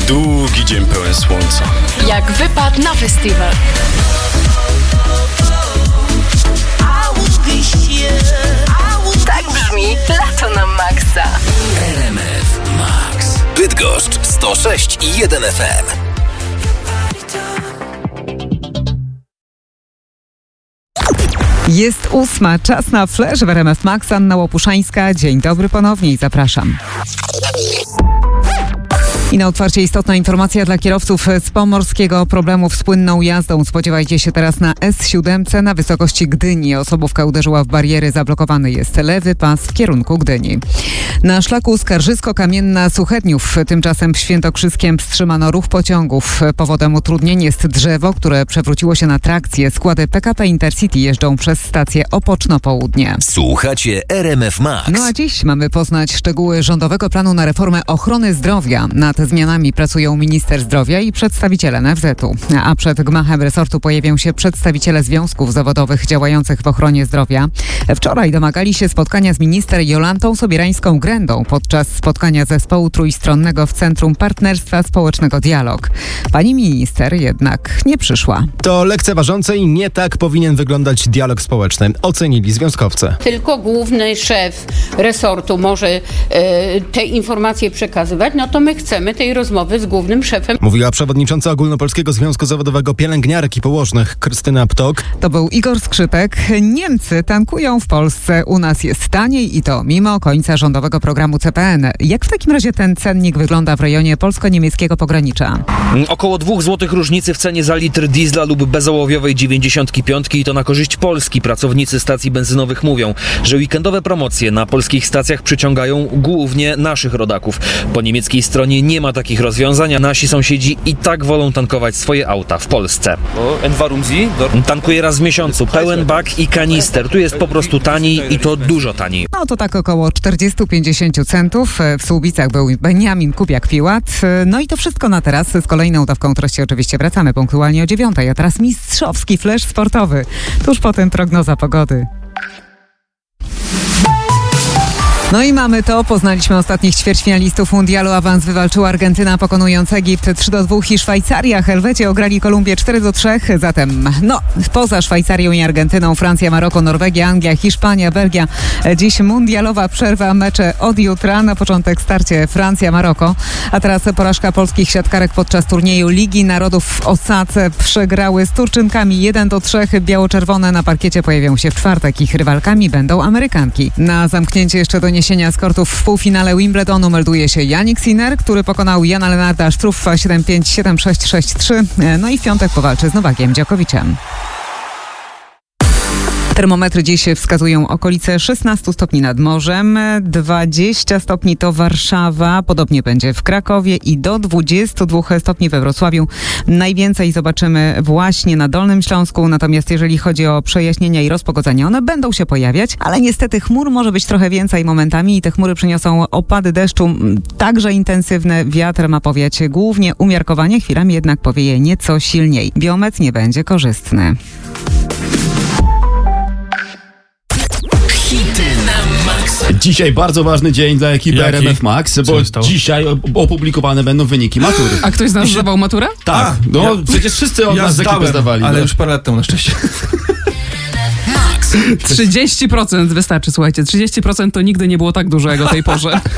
Długi dzień pełen słońca. Jak wypad na festiwal. Tak brzmi lato na maksa. RMF Max. Bydgoszcz 106,1 FM. Jest 8, czas na flash w RMF Max. Anna Łopuszańska. Dzień dobry ponownie i zapraszam. I na otwarcie istotna informacja dla kierowców z pomorskiego. Problemów z płynną jazdą spodziewajcie się teraz na S7 na wysokości Gdyni. Osobówka uderzyła w bariery, zablokowany jest lewy pas w kierunku Gdyni. Na szlaku Skarżysko-Kamienna-Suchedniów tymczasem w Świętokrzyskiem wstrzymano ruch pociągów. Powodem utrudnień jest drzewo, które przewróciło się na trakcję. Składy PKP Intercity jeżdżą przez stację Opoczno-Południe. Słuchacie RMF Max. No a dziś mamy poznać szczegóły rządowego planu na reformę ochrony zdrowia. Nad zmianami pracują minister zdrowia i przedstawiciele NFZ-u. A przed gmachem resortu pojawią się przedstawiciele związków zawodowych działających w ochronie zdrowia. Wczoraj domagali się spotkania z minister Jolantą Sobierańską-Grendą podczas spotkania zespołu trójstronnego w Centrum Partnerstwa Społecznego Dialog. Pani minister jednak nie przyszła. To lekceważące i nie tak powinien wyglądać dialog społeczny, ocenili związkowcy. Tylko główny szef resortu może te informacje przekazywać, no to my chcemy tej rozmowy z głównym szefem. Mówiła przewodnicząca Ogólnopolskiego Związku Zawodowego Pielęgniarek i Położnych Krystyna Ptok. To był Igor Skrzypek. Niemcy tankują w Polsce. U nas jest taniej i to mimo końca rządowego programu CPN. Jak w takim razie ten cennik wygląda w rejonie polsko-niemieckiego pogranicza? Około 2 zł różnicy w cenie za litr diesla lub bezołowiowej 95 i to na korzyść Polski. Pracownicy stacji benzynowych mówią, że weekendowe promocje na polskich stacjach przyciągają głównie naszych rodaków. Po niemieckiej stronie nie ma takich rozwiązań, a nasi sąsiedzi i tak wolą tankować swoje auta w Polsce. Tankuję raz w miesiącu, pełen bak i kanister. Tu jest po prostu taniej i to dużo taniej. No to tak około 40-50 centów. W Słubicach był Beniamin Kupiak-Piłat. No i to wszystko na teraz. Z kolejną dawką treści oczywiście wracamy punktualnie o 9. A teraz mistrzowski flash sportowy. Tuż potem prognoza pogody. No i mamy to. Poznaliśmy ostatnich ćwierćfinalistów mundialu. Awans wywalczyła Argentyna, pokonując Egipt 3-2 i Szwajcaria. Helwecie ograli Kolumbię 4-3. Zatem poza Szwajcarią i Argentyną Francja, Maroko, Norwegia, Anglia, Hiszpania, Belgia. Dziś mundialowa przerwa, mecze od jutra. Na początek starcie Francja-Maroko. A teraz porażka polskich siatkarek podczas turnieju Ligi Narodów w Osace. Przegrały z Turczynkami 1-3. Biało-czerwone na parkiecie pojawią się w czwartek. Ich rywalkami będą Amerykanki. Na zamknięcie jeszcze doniesienia z kortów w półfinale Wimbledonu melduje się Jannik Sinner, który pokonał Jana Lenarda Sztruffa 7-5, 7-6, 6-3. No i w piątek powalczy z Nowakiem Dziokowiciem. Termometry dziś wskazują okolice 16 stopni nad morzem, 20 stopni to Warszawa, podobnie będzie w Krakowie i do 22 stopni we Wrocławiu. Najwięcej zobaczymy właśnie na Dolnym Śląsku, natomiast jeżeli chodzi o przejaśnienia i rozpogodzenia, one będą się pojawiać, ale niestety chmur może być trochę więcej momentami i te chmury przyniosą opady deszczu, także intensywne. Wiatr ma powiać głównie umiarkowanie, chwilami jednak powieje nieco silniej. Biometr nie będzie korzystny. Dzisiaj bardzo ważny dzień dla ekipy RMF Max, bo dzisiaj opublikowane będą wyniki matury. A ktoś z nas zdawał maturę? Tak, przecież wszyscy od nas z ekipy zdawali. Ale już parę lat temu na szczęście. 30% wystarczy, słuchajcie. 30% to nigdy nie było tak dużo jak o tej porze.